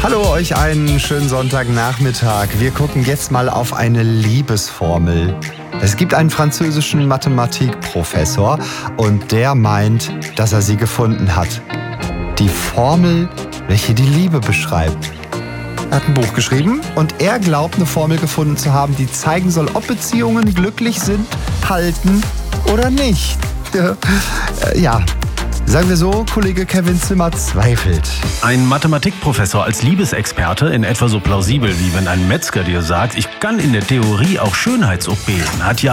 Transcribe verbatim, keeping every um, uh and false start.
Hallo, euch einen schönen Sonntagnachmittag. Wir gucken jetzt mal auf eine Liebesformel. Es gibt einen französischen Mathematikprofessor und der meint, dass er sie gefunden hat. Die Formel, welche die Liebe beschreibt. Er hat ein Buch geschrieben und er glaubt, eine Formel gefunden zu haben, die zeigen soll, ob Beziehungen glücklich sind, halten oder nicht. Ja, sagen wir so, Kollege Kevin Zimmer zweifelt. Ein Mathematikprofessor als Liebesexperte, in etwa so plausibel, wie wenn ein Metzger dir sagt, ich kann in der Theorie auch Schönheits-O Ps, hat ja